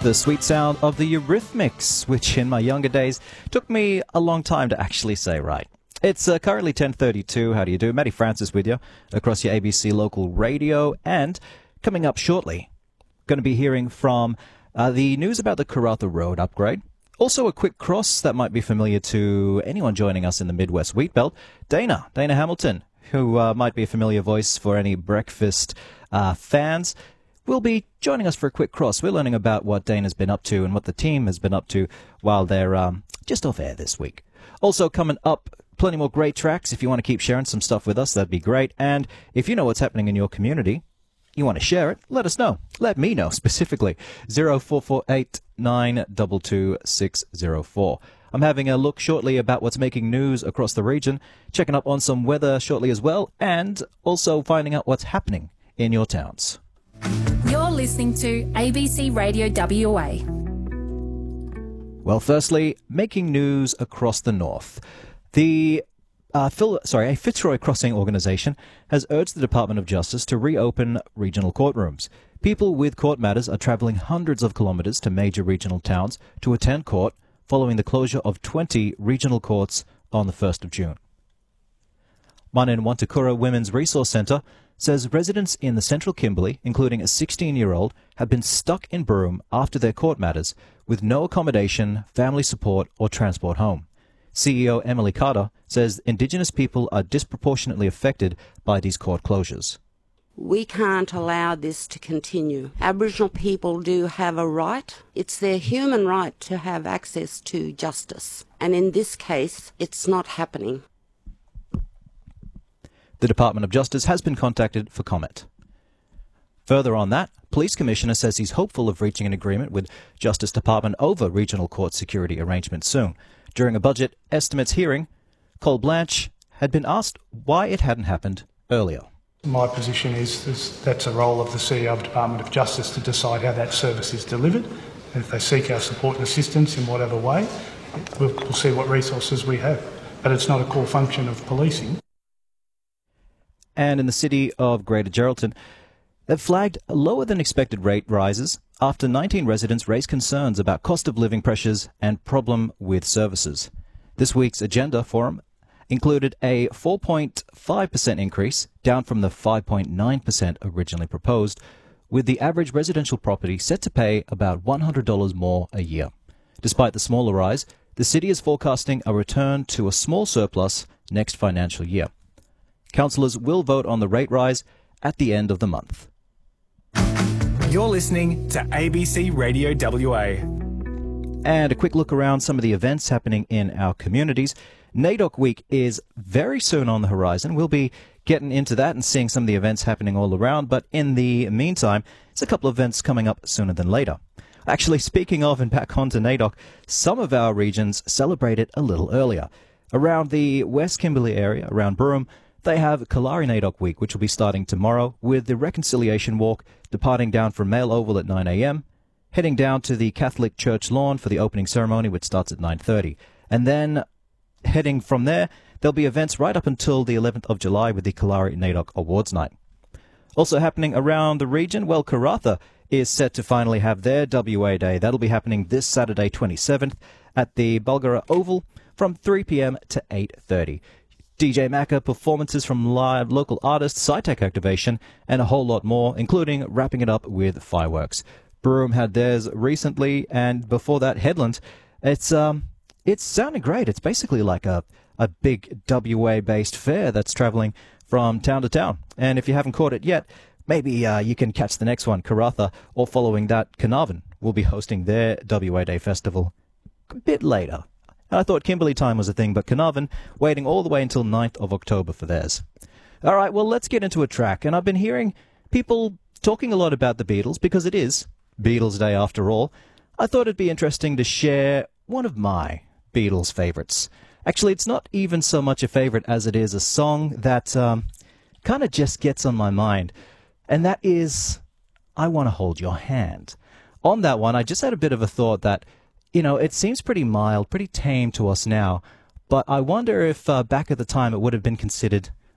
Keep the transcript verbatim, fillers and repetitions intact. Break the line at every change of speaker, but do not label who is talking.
the sweet sound of the Eurythmics, which in my younger days took me a long time to actually say right. It's uh, currently ten thirty-two. How do you do? Matty Francis with you across your A B C local radio. And coming up shortly, going to be hearing from uh, the news about the Karratha Road upgrade. Also a quick cross that might be familiar to anyone joining us in the Midwest Wheat Belt. Dana, Dana Hamilton, who uh, might be a familiar voice for any breakfast uh, fans, will be joining us for a quick cross. We're learning about what Dana's been up to and what the team has been up to while they're um, just off air this week. Also coming up, plenty more great tracks. If you want to keep sharing some stuff with us, that'd be great. And if you know what's happening in your community, you want to share it, let us know. Let me know specifically. zero four four eight nine two two six zero four. I'm having a look shortly about what's making news across the region, checking up on some weather shortly as well, and also finding out what's happening in your towns.
You're listening to A B C Radio W A.
Well, firstly, making news across the north. The uh, Phil, sorry, a Fitzroy Crossing organisation has urged the Department of Justice to reopen regional courtrooms. People with court matters are travelling hundreds of kilometres to major regional towns to attend court following the closure of twenty regional courts on the first of June. Manenwantakura Women's Resource Centre says residents in the central Kimberley, including a sixteen-year-old, have been stuck in Broome after their court matters with no accommodation, family support or transport home. C E O Emily Carter says Indigenous people are disproportionately affected by these court closures.
We can't allow this to continue. Aboriginal people do have a right. It's their human right to have access to justice. And in this case, it's not happening.
The Department of Justice has been contacted for comment. Further on that, Police Commissioner says he's hopeful of reaching an agreement with Justice Department over regional court security arrangements soon. During a budget estimates hearing, Cole Blanche had been asked why it hadn't happened earlier.
My position is, is that's a role of the C E O of the Department of Justice to decide how that service is delivered. And if they seek our support and assistance in whatever way, we'll, we'll see what resources we have. But it's not a core function of policing.
And in the city of Greater Geraldton, they've flagged lower than expected rate rises after nineteen residents raised concerns about cost of living pressures and problem with services. This week's agenda forum included a four point five percent increase, down from the five point nine percent originally proposed, with the average residential property set to pay about one hundred dollars more a year. Despite the smaller rise, the city is forecasting a return to a small surplus next financial year. Councillors will vote on the rate rise at the end of the month.
You're listening to A B C Radio W A.
And a quick look around some of the events happening in our communities. NAIDOC Week is very soon on the horizon. We'll be getting into that and seeing some of the events happening all around. But in the meantime, there's a couple of events coming up sooner than later. Actually, speaking of and back on to NAIDOC, some of our regions celebrate it a little earlier. Around the West Kimberley area, around Broome, they have Kalari NAIDOC Week, which will be starting tomorrow, with the Reconciliation Walk departing down from Mail Oval at nine a.m., heading down to the Catholic Church lawn for the opening ceremony, which starts at nine thirty. And then heading from there, there'll be events right up until the eleventh of July with the Kalari NAIDOC Awards Night. Also happening around the region, well, Karratha is set to finally have their W A Day. That'll be happening this Saturday, twenty-seventh, at the Bulgara Oval from three p.m. to eight thirty. D J Macca, performances from live local artists, SciTech activation, and a whole lot more, including wrapping it up with fireworks. Broome had theirs recently, and before that, Headland. It's um, it's sounding great. It's basically like a, a big W A-based fair that's travelling from town to town. And if you haven't caught it yet, maybe uh, you can catch the next one, Karratha, or following that, Carnarvon will be hosting their W A Day festival a bit later. I thought Kimberley time was a thing, but Carnarvon waiting all the way until ninth of October for theirs. All right, well, let's get into a track. And I've been hearing people talking a lot about the Beatles because it is Beatles Day after all. I thought it'd be interesting to share one of my Beatles favorites. Actually, it's not even so much a favorite as it is a song that um, kind of just gets on my mind. And that is I Want to Hold Your Hand. On that one, I just had a bit of a thought that, you know, it seems pretty mild, pretty tame to us now, but I wonder if uh, back at the time it would have been considered